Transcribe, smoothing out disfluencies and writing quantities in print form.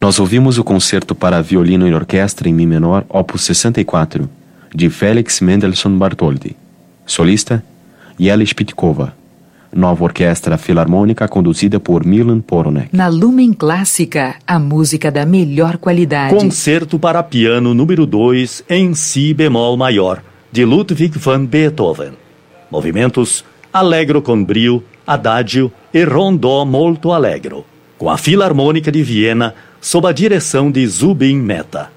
Nós ouvimos o concerto para violino e orquestra em Mi menor, opus 64, de Felix Mendelssohn Bartholdy. Solista, Yeli Spitkova. Nova orquestra filarmônica conduzida por Milan Poronek. Na Lumen Clássica, a música da melhor qualidade. Concerto para piano número 2 em Si bemol maior, de Ludwig van Beethoven. Movimentos Allegro con brio, Adagio e Rondò molto allegro, com a Filarmônica de Viena, sob a direção de Zubin Mehta.